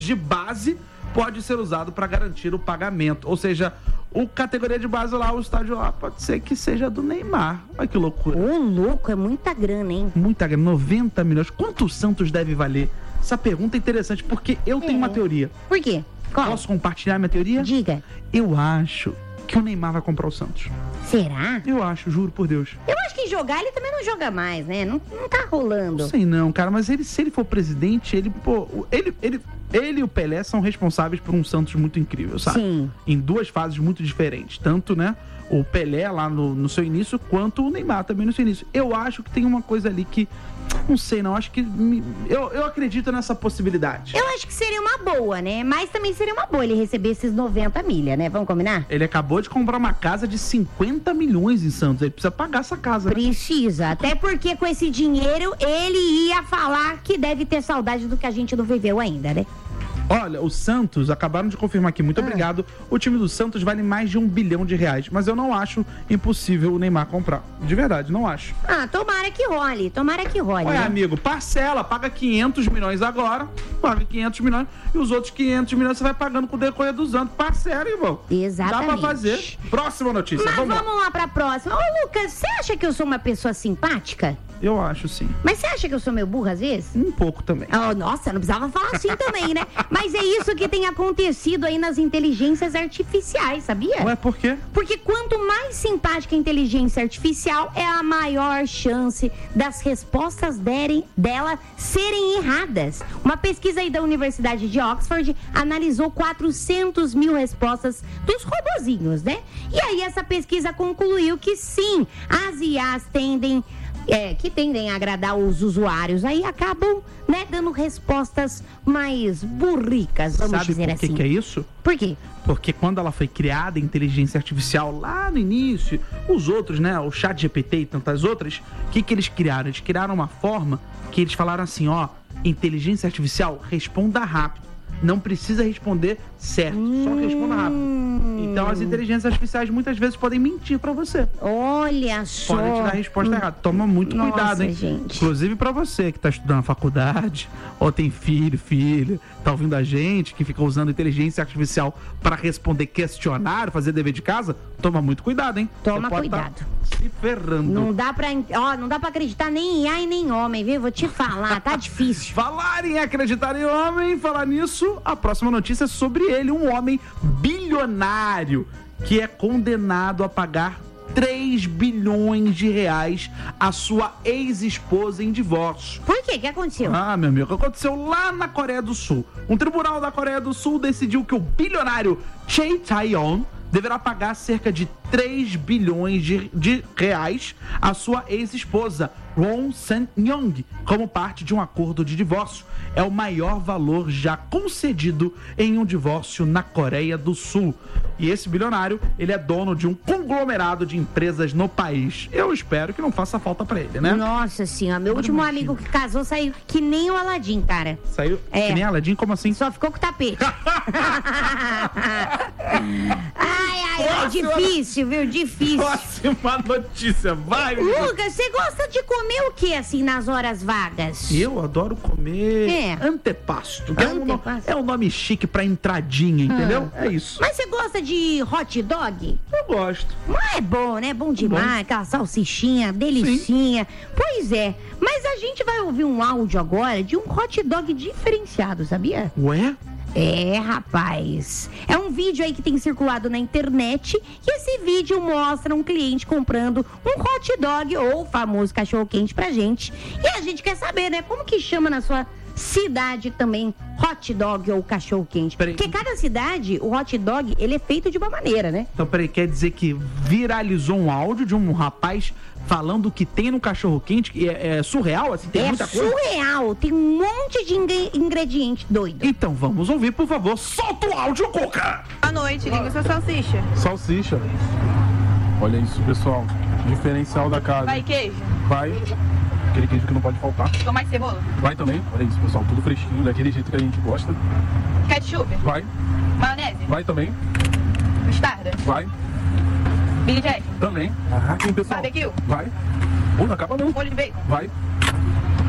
de base pode ser usado para garantir o pagamento. Ou seja, o categoria de base lá, o estádio lá, pode ser que seja do Neymar. Olha que loucura. Ô, louco, é muita grana, hein? Muita grana, 90 milhões. Quanto o Santos deve valer? Essa pergunta é interessante, porque eu tenho uma teoria. Por quê? Qual? Posso compartilhar minha teoria? Diga. Eu acho que o Neymar vai comprar o Santos. Será? Eu acho, juro por Deus. Eu acho que jogar ele também não joga mais, né? Não tá rolando. Não sei não, cara, mas se ele for presidente, ele e o Pelé são responsáveis por um Santos muito incrível, sabe? Sim. Em duas fases muito diferentes. Tanto, né, o Pelé lá no seu início, quanto o Neymar também no seu início. Eu acho que tem uma coisa ali que... Não sei, não. Acho que... Eu acredito nessa possibilidade. Eu acho que seria uma boa, né? Mas também seria uma boa ele receber esses 90 milha, né? Vamos combinar? Ele acabou de comprar uma casa de 50 milhões em Santos. Ele precisa pagar essa casa, né? Precisa. Até porque com esse dinheiro ele ia falar que deve ter saudade do que a gente não viveu ainda, né? Olha, o Santos, acabaram de confirmar aqui, muito obrigado. O time do Santos vale mais de R$1 bilhão, mas eu não acho impossível o Neymar comprar. De verdade, não acho. Tomara que role, Olha, né? amigo, parcela, paga 500 milhões agora, paga 500 milhões, e os outros 500 milhões você vai pagando com o decorrer dos anos. Parcela, irmão. Exatamente. Dá pra fazer. Próxima notícia, Mas vamos lá pra próxima. Ô, Lucas, você acha que eu sou uma pessoa simpática? Eu acho, sim. Mas você acha que eu sou meio burra às vezes? Um pouco também. Oh, nossa, não precisava falar assim também, né? Mas é isso que tem acontecido aí nas inteligências artificiais, sabia? Ué, por quê? Porque quanto mais simpática a inteligência artificial, é a maior chance das respostas dela serem erradas. Uma pesquisa aí da Universidade de Oxford analisou 400 mil respostas dos robozinhos, né? E aí essa pesquisa concluiu que sim, as IAs tendem a agradar os usuários, aí acabam, né, dando respostas mais burricas, vamos dizer assim. Sabe por que é isso? Por quê? Porque quando ela foi criada, a inteligência artificial, lá no início, os outros, né, o ChatGPT e tantas outras, o que eles criaram? Eles criaram uma forma que eles falaram assim, inteligência artificial, responda rápido. Não precisa responder certo, só responda rápido. Então as inteligências artificiais muitas vezes podem mentir pra você. Olha só. Podem te dar a resposta errada. Toma muito cuidado, hein? Gente. Inclusive pra você que tá estudando na faculdade, ou tem filha, tá ouvindo a gente, que fica usando inteligência artificial pra responder questionário, fazer dever de casa, toma muito cuidado, hein? Toma cuidado. Tá se ferrando. Não dá pra acreditar nem em IA e nem em homem, viu? Vou te falar, tá difícil. Falar em acreditar em homem, falar nisso, a próxima notícia é sobre ele, um homem bilionário que é condenado a pagar 3 bilhões de reais à sua ex-esposa em divórcio. Por quê? O que aconteceu? Meu amigo, aconteceu lá na Coreia do Sul. Um tribunal da Coreia do Sul decidiu que o bilionário Chae Tae-yeon deverá pagar cerca de 3 bilhões de reais à sua ex-esposa, Ron San-young, como parte de um acordo de divórcio. É o maior valor já concedido em um divórcio na Coreia do Sul. E esse bilionário, ele é dono de um conglomerado de empresas no país. Eu espero que não faça falta pra ele, né? Nossa senhora, meu último amigo que casou saiu que nem o Aladim, cara. Saiu que nem Aladim? Como assim? Só ficou com o tapete. É difícil, viu? Difícil. Próxima notícia, vai! Lucas, você gosta de comer o que, assim, nas horas vagas? Eu adoro comer antepasto. É um nome chique pra entradinha, entendeu? É isso. Mas você gosta de hot dog? Eu gosto. Mas é bom, né? Bom demais. Aquela salsichinha, delicinha. Sim. Pois é. Mas a gente vai ouvir um áudio agora de um hot dog diferenciado, sabia? Ué? É, rapaz. É um vídeo aí que tem circulado na internet e esse vídeo mostra um cliente comprando um hot dog ou o famoso cachorro-quente pra gente. E a gente quer saber, né? Como que chama na sua cidade também hot dog ou cachorro-quente? Porque cada cidade, o hot dog, ele é feito de uma maneira, né? Então, peraí, quer dizer que viralizou um áudio de um rapaz falando o que tem no cachorro-quente, que é surreal, assim, tem muita coisa? É surreal, tem um monte de ingrediente doido. Então vamos ouvir, por favor, solta o áudio, Coca! Boa noite, liga sua salsicha. Salsicha. Olha isso, pessoal, diferencial da casa. Vai queijo? Vai, aquele queijo que não pode faltar. Com mais cebola? Vai também, olha isso, pessoal, tudo fresquinho, daquele jeito que a gente gosta. Ketchup? Vai. Maionese? Vai também. Mostarda? Vai. Billy Jack? Também. Sim, pessoal. Barbecue? Vai. Não acaba não. Molho de bacon? Vai.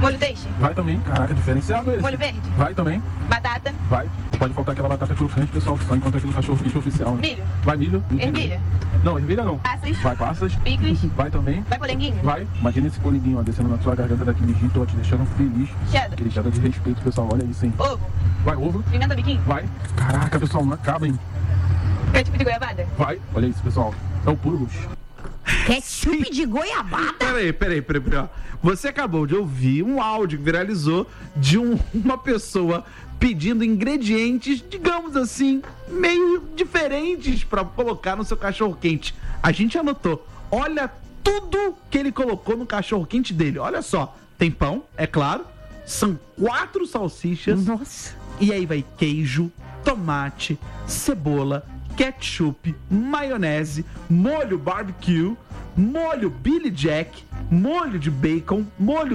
Molho peixe. Vai também. Caraca, diferenciado esse. Molho verde. Vai também. Batata. Vai. Pode faltar aquela batata crocante, pessoal, que só encontra aqui no cachorro quente oficial. Né? Milho. Vai milho. Ervilha. Não, ervilha não. Passas. Vai passas. Picles. Vai também. Vai polenguinho. Vai. Imagina esse polenguinho, ó, descendo na sua garganta daquele jeito, ó, te deixando feliz. Cheddar. Aquele cheddar de respeito, pessoal. Olha isso, hein. Ovo. Vai, ovo. Pimenta biquinho. Vai. Caraca, pessoal, não acaba, hein. Ketchup de goiabada. Vai. Olha isso, pessoal. É o puro luxo. Ketchup de goiabada? Peraí, ó. Você acabou de ouvir um áudio que viralizou de uma pessoa pedindo ingredientes, digamos assim, meio diferentes pra colocar no seu cachorro-quente. A gente anotou. Olha tudo que ele colocou no cachorro-quente dele. Olha só. Tem pão, é claro. São 4 salsichas. Nossa. E aí vai queijo, tomate, cebola, ketchup, maionese, molho barbecue, molho Billy Jack, molho de bacon, molho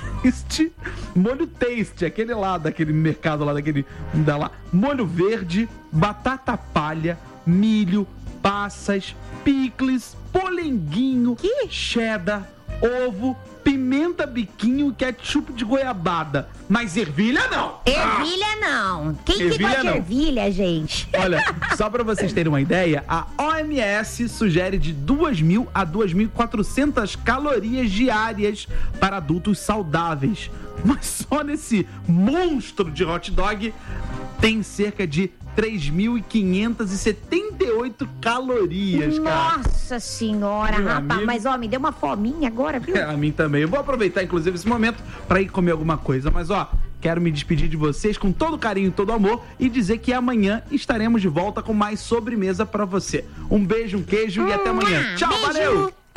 taste, aquele lá daquele mercado lá, molho verde, batata palha, milho, passas, picles, polenguinho, cheddar, ovo, pimenta biquinho e ketchup de goiabada. Mas ervilha não! Ervilha não. Quem que Ervilha gosta de não. ervilha, gente? Olha, só pra vocês terem uma ideia, a OMS sugere de 2.000 a 2.400 calorias diárias para adultos saudáveis. Mas só nesse monstro de hot dog tem cerca de 3.578 calorias, cara. Nossa senhora, Meu rapaz. amigo. Mas, ó, me deu uma fominha agora, viu? A mim também. Eu vou aproveitar, inclusive, esse momento pra ir comer alguma coisa. Mas, ó, quero me despedir de vocês com todo carinho e todo amor e dizer que amanhã estaremos de volta com mais sobremesa pra você. Um beijo, um queijo e até amanhã. Tchau, Beijo. valeu!